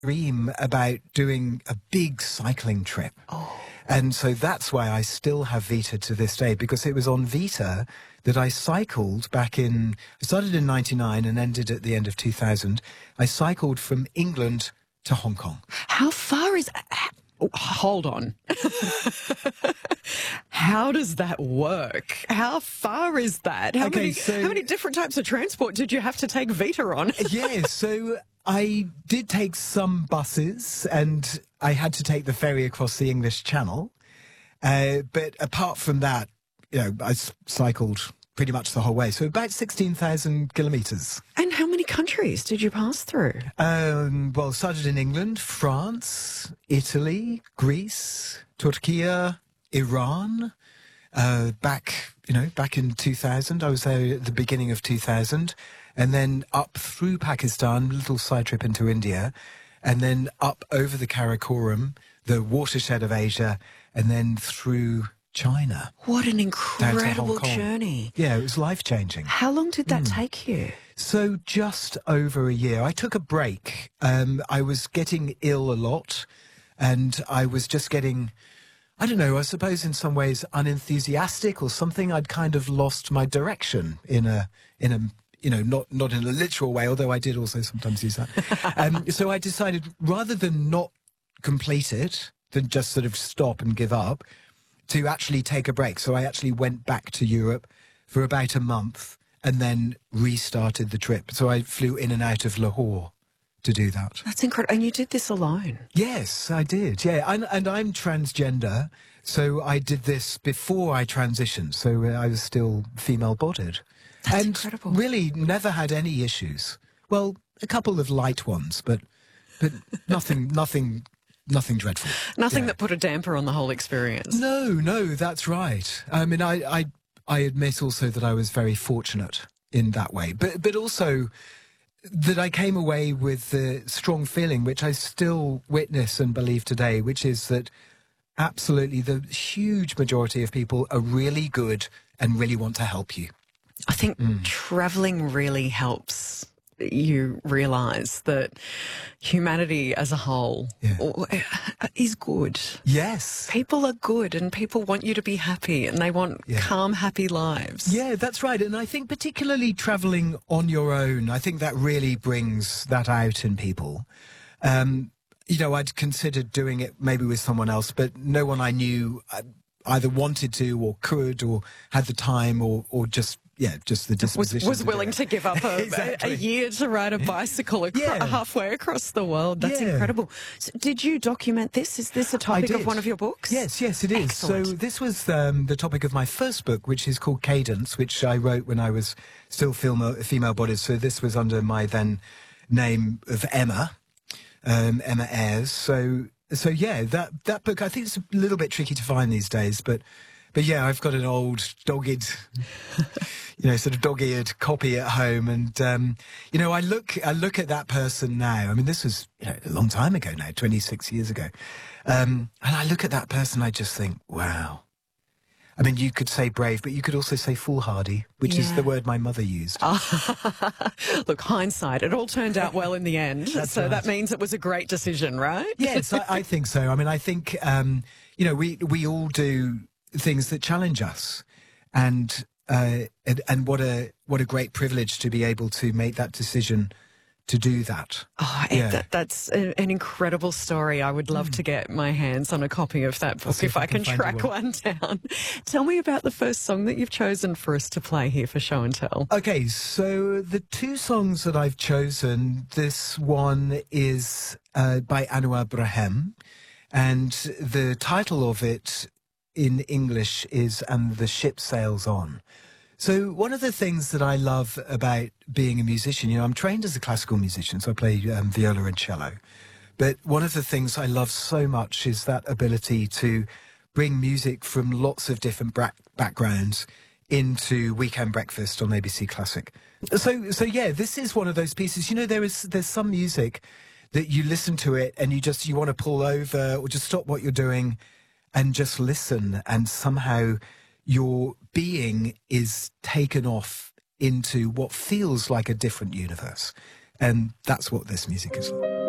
dream about doing a big cycling trip. Oh. And so that's why I still have Vita to this day, because it was on Vita that I cycled back in, I started in 99 and ended at the end of 2000. I cycled from England to Hong Kong. How far is... Oh, hold on. How does that work? How far is that? How many different types of transport did you have to take Vita on? Yeah, so I did take some buses and I had to take the ferry across the English Channel. But apart from that, I cycled pretty much the whole way. So about 16,000 kilometres. And how many countries did you pass through? Well, started in England, France, Italy, Greece, Turkey, Iran. Back in 2000, I was there at the beginning of 2000, and then up through Pakistan, little side trip into India, and then up over the Karakoram, the watershed of Asia, and then through China. What an incredible journey. Yeah, it was life-changing. How long did that take you? So just over a year. I took a break. I was getting ill a lot, and I was just getting, I don't know, I suppose in some ways unenthusiastic or something. I'd kind of lost my direction in a not in a literal way, although I did also sometimes use that. So I decided, rather than not complete it, than just sort of stop and give up, to actually take a break. So I actually went back to Europe for about a month and then restarted the trip. So I flew in and out of Lahore to do that. That's incredible. And you did this alone? Yes, I did. Yeah, and I'm transgender, so I did this before I transitioned. So I was still female-bodied. That's incredible. Really never had any issues. Well, a couple of light ones, but nothing dreadful. Nothing that put a damper on the whole experience. No, that's right. I mean, I admit also that I was very fortunate in that way, but also that I came away with the strong feeling, which I still witness and believe today, which is that absolutely the huge majority of people are really good and really want to help you. I think travelling really helps you realise that humanity as a whole is good. Yes. People are good and people want you to be happy and they want calm, happy lives. Yeah, that's right. And I think particularly travelling on your own, I think that really brings that out in people. I'd considered doing it maybe with someone else, but no one I knew either wanted to or could or had the time or just the disposition. Was willing to give up a year to ride a bicycle halfway across the world. That's incredible. So did you document this? Is this a topic of one of your books? Yes, it is. Excellent. So this was the topic of my first book, which is called Cadence, which I wrote when I was still female-bodied. So this was under my then name of Emma Ayres. So yeah, that book, I think it's a little bit tricky to find these days, but yeah, I've got an old dogged, sort of dog-eared copy at home, and I look at that person now. I mean, this was a long time ago now, 26 years ago, and I look at that person, I just think, wow. I mean, you could say brave, but you could also say foolhardy, which is the word my mother used. Look, hindsight, it all turned out well in the end. So that means it was a great decision, right? Yes, I think so. I mean, I think, we all do things that challenge us, and what a great privilege to be able to make that decision to do that. Oh, that's an incredible story. I would love to get my hands on a copy of that book if I can track one down. Tell me about the first song that you've chosen for us to play here for Show and Tell. Okay, so the two songs that I've chosen, this one is by Anouar Brahem, and the title of it in English is And the Ship Sails On. So one of the things that I love about being a musician, I'm trained as a classical musician, so I play viola and cello. But one of the things I love so much is that ability to bring music from lots of different backgrounds into Weekend Breakfast on ABC Classic. So yeah, this is one of those pieces. There's some music that you listen to it and you want to pull over or just stop what you're doing and just listen, and somehow your being is taken off into what feels like a different universe. And that's what this music is like.